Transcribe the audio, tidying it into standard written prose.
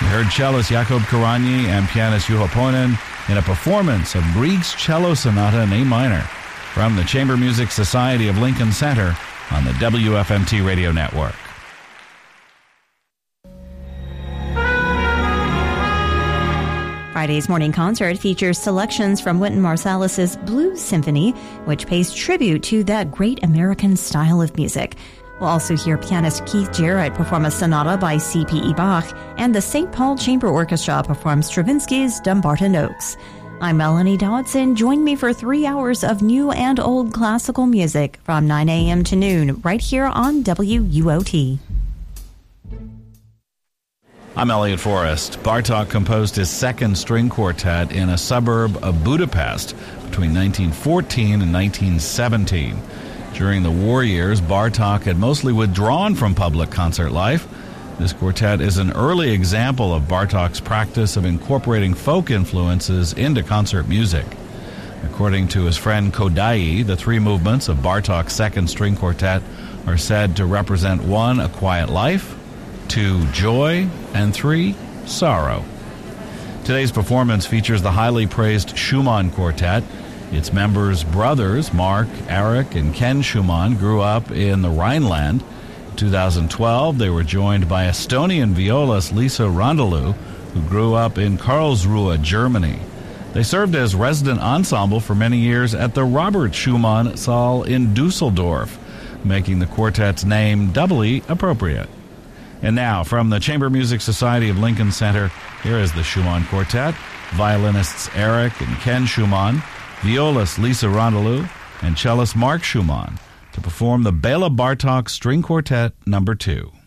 heard cellist Jakub Karani and pianist Juho Poinen in a performance of Grieg's Cello Sonata in A minor from the Chamber Music Society of Lincoln Center on the WFMT Radio Network. Friday's morning concert features selections from Wynton Marsalis's Blues Symphony, which pays tribute to that great American style of music. We'll also hear pianist Keith Jarrett perform a sonata by C.P.E. Bach, and the St. Paul Chamber Orchestra performs Stravinsky's Dumbarton Oaks. I'm Melanie Dodson. Join me for 3 hours of new and old classical music from 9 a.m. to noon right here on WUOT. I'm Elliot Forrest. Bartók composed his second string quartet in a suburb of Budapest between 1914 and 1917. During the war years, Bartók had mostly withdrawn from public concert life. This quartet is an early example of Bartók's practice of incorporating folk influences into concert music. According to his friend Kodayi, the three movements of Bartók's second string quartet are said to represent 1, a quiet life, 2, joy, and 3, sorrow. Today's performance features the highly praised Schumann Quartet. Its members' brothers, Mark, Eric, and Ken Schumann, grew up in the Rhineland. In 2012, they were joined by Estonian violist Lisa Rondelou, who grew up in Karlsruhe, Germany. They served as resident ensemble for many years at the Robert Schumann Saal in Dusseldorf, making the quartet's name doubly appropriate. And now, from the Chamber Music Society of Lincoln Center, here is the Schumann Quartet, violinists Eric and Ken Schumann, violist Lisa Rondelou, and cellist Mark Schumann to perform the Bela Bartók String Quartet No. 2.